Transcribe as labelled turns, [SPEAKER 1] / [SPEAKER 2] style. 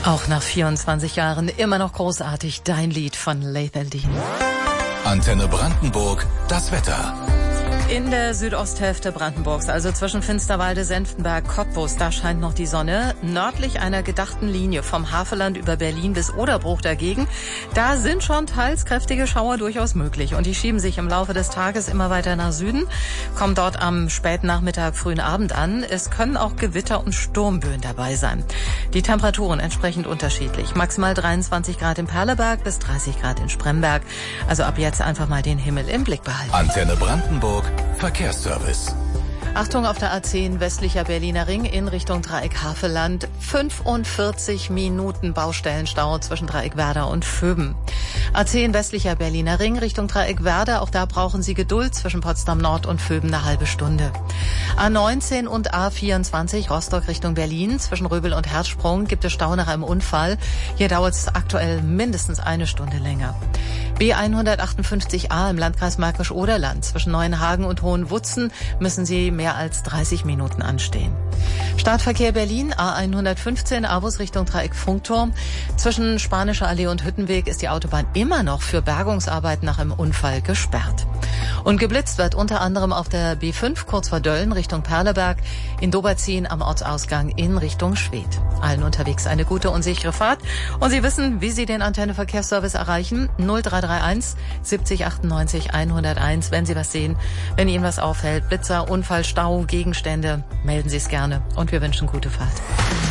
[SPEAKER 1] Auch nach 24 Jahren immer noch großartig, dein Lied von Laith El-Deen.
[SPEAKER 2] Antenne Brandenburg, das Wetter.
[SPEAKER 1] In der Südosthälfte Brandenburgs, also zwischen Finsterwalde, Senftenberg, Cottbus, da scheint noch die Sonne. Nördlich einer gedachten Linie vom Havelland über Berlin bis Oderbruch dagegen, da sind schon teils kräftige Schauer durchaus möglich. Und die schieben sich im Laufe des Tages immer weiter nach Süden, kommen dort am späten Nachmittag, frühen Abend an. Es können auch Gewitter und Sturmböen dabei sein. Die Temperaturen entsprechend unterschiedlich. Maximal 23 Grad in Perleberg bis 30 Grad in Spremberg. Also ab jetzt einfach mal den Himmel im Blick behalten.
[SPEAKER 2] Antenne Brandenburg, Verkehrsservice.
[SPEAKER 1] Achtung auf der A10 westlicher Berliner Ring in Richtung Dreieck Havelland. 45 Minuten Baustellenstau zwischen Dreieck Werder und Vöben. A10 westlicher Berliner Ring Richtung Dreieck Werder. Auch da brauchen Sie Geduld zwischen Potsdam Nord und Vöben eine halbe Stunde. A19 und A24 Rostock Richtung Berlin. Zwischen Röbel und Herzsprung gibt es Stau nach einem Unfall. Hier dauert es aktuell mindestens eine Stunde länger. B158a im Landkreis Märkisch-Oderland. Zwischen Neuenhagen und Hohenwutzen müssen Sie mehr als 30 Minuten anstehen. Startverkehr Berlin, A115, Avus Richtung Dreieck Funkturm. Zwischen Spanischer Allee und Hüttenweg ist die Autobahn immer noch für Bergungsarbeiten nach einem Unfall gesperrt. Und geblitzt wird unter anderem auf der B5 kurz vor Dölln Richtung Perleberg, in Doberzin am Ortsausgang in Richtung Schwedt. Allen unterwegs eine gute und sichere Fahrt. Und Sie wissen, wie Sie den Antenne-Verkehrsservice erreichen. 0331 70 98 101, wenn Sie was sehen, wenn Ihnen was auffällt. Blitzer, Unfall, Stau, Gegenstände, melden Sie es gerne. Und wir wünschen gute Fahrt.